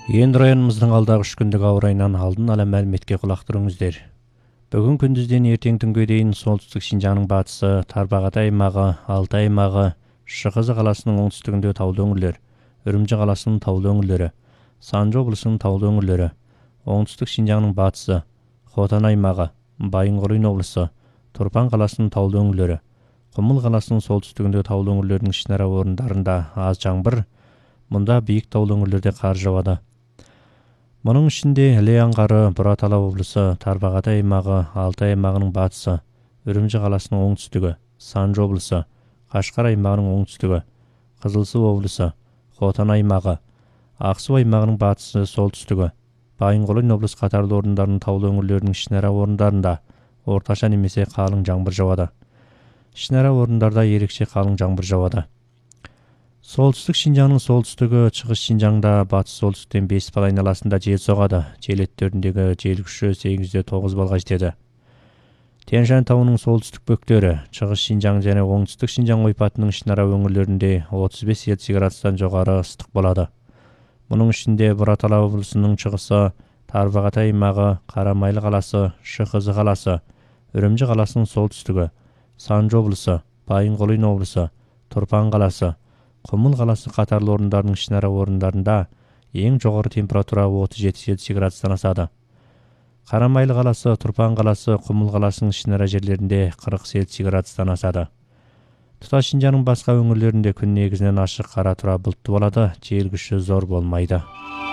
Енді районымыздың алдағы 3 күндік ауа райынан алдын ала мәліметке құлақ түріңіздер. Бүгін күндізден ертең түнге дейін солтүстік Шинжаңның батысы, Тарбағатай аймағы, Алтай аймағы, Шықызы қаласының оңтүстігінде таулы өңірлер, Үрімжі қаласының таулы өңірлері, Санжы облысының таулы өңірлері, оңтүстік Шинжаңның батысы, Хотан аймағы, Байынқорын облысы, Тұрпан қаласының таулы өңірлері, Құмыл қаласының солтүстігінде таулы өңірлердің ішінара орындарында аз жаңбыр, мұнда биік таулы өңірлерде қар жауады. Мұның ішінде Іле аңғары, Бұратала облысы, Тарбағатай аймағы, Алтай аймағының батысы, Үрімжі қаласының оңтүстігі, Санжы облысы, Қашқар аймағының оңтүстігі, Қызылсу облысы, Хотан аймағы, Ақсу аймағының батысы, солтүстігі, Байынқорын облыс қатарлы орындарының таулы өңірлерінің ішінара орындарында орташа немесе қалың жаңбыр жауады. Ішінара орындарда ерекше қалың жаңбыр жауады. Солтүстік Шинжаңның солтүстігі, шығыс Шинжаңда батыс солтүстіктен 5 бал айналасында жел соғады. Жел екпіні жел күші 8-9 балға жетеді. Тянь-Шань тауының солтүстік бөктері, шығыс Шинжаң және оңтүстік Шинжаң ойпатының ішінара өңірлерінде 35 Цельсий градустан жоғары ыстық болады. Мұның ішінде Бұратала облысының шығысы, Тарбағатай аймағы, Қарамайлы қаласы, Шықызы қаласы, Үрімжі қаласының солтүстігі, Санжы облысы, Байынқорын облысы, Тұрпан қаласы, Құмыл қаласы қатарлы орындардың ішінара орындарында ең жоғары температура 37 Цельсий градустан асады. Қарамайлы қаласы, Тұрпан қаласы, Құмыл қаласының ішінара жерлерінде 40 Цельсий градустан асады. Тұтас Шинжаңның басқа өңірлерінде күн негізінен ашық, қара тура бұлтты болады, жел күші зор болмайды.